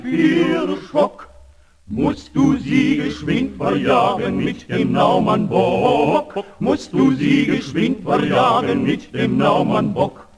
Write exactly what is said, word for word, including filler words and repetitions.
Hirschbock, musst du sie geschwind verjagen mit dem Naumann Bock, musst du sie geschwind verjagen mit dem Naumann Bock.